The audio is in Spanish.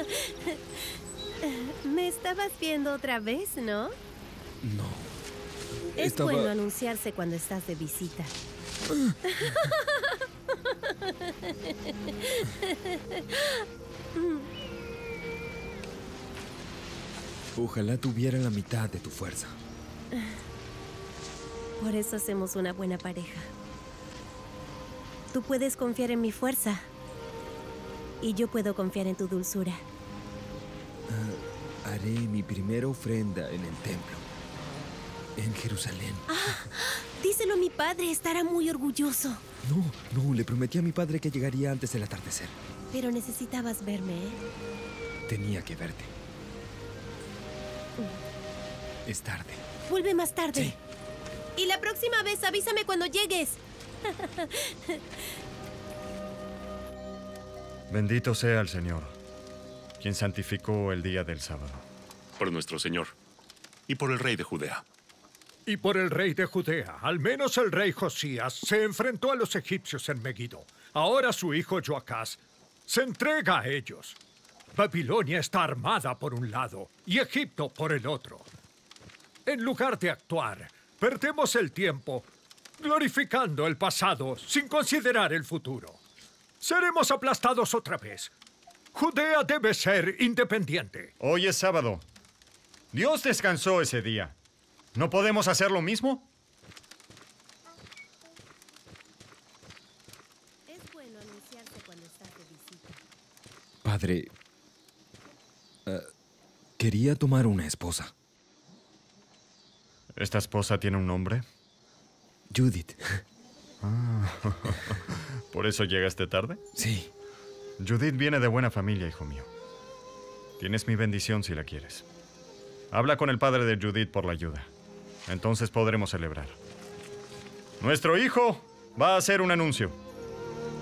Me estabas viendo otra vez, ¿no? No. Es bueno anunciarse cuando estás de visita. Ojalá tuviera la mitad de tu fuerza. Por eso hacemos una buena pareja. Tú puedes confiar en mi fuerza. Y yo puedo confiar en tu dulzura. Haré mi primera ofrenda en el templo. En Jerusalén. Díselo a mi padre, estará muy orgulloso. No, le prometí a mi padre que llegaría antes del atardecer. Pero necesitabas verme, ¿eh? Tenía que verte. Es tarde. Vuelve más tarde. Sí. Y la próxima vez avísame cuando llegues. Bendito sea el Señor, quien santificó el día del sábado. Por nuestro Señor y por el rey de Judea. Y por el rey de Judea, al menos el rey Josías, se enfrentó a los egipcios en Megiddo. Ahora su hijo Joacás se entrega a ellos. Babilonia está armada por un lado y Egipto por el otro. En lugar de actuar, perdemos el tiempo glorificando el pasado sin considerar el futuro. Seremos aplastados otra vez. Judea debe ser independiente. Hoy es sábado. Dios descansó ese día. ¿No podemos hacer lo mismo? Es bueno anunciarse cuando estás de visita. Padre, quería tomar una esposa. ¿Esta esposa tiene un nombre? Judith. ¿Por eso llegaste tarde? Sí. Judith viene de buena familia, hijo mío. Tienes mi bendición si la quieres. Habla con el padre de Judith por la ayuda. Entonces podremos celebrar. Nuestro hijo va a hacer un anuncio.